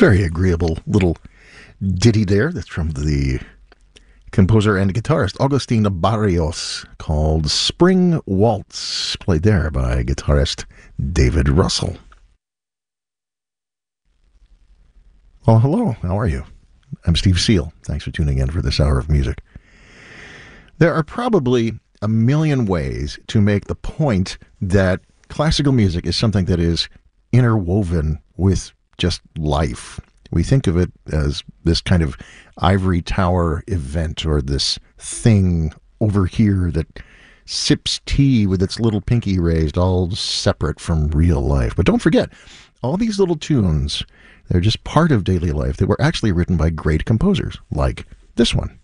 Very agreeable little ditty there. That's from the composer and guitarist Agustin Barrios, called Spring Waltz, played there by guitarist David Russell. Well, hello. How are you? I'm Steve Seal. Thanks for tuning in for this hour of music. There are probably a million ways to make the point that classical music is something that is interwoven with just life. We think of it as this kind of ivory tower event, or this thing over here that sips tea with its little pinky raised, all separate from real life. But don't forget, all these little tunes, they're just part of daily life. They were actually written by great composers, like this one.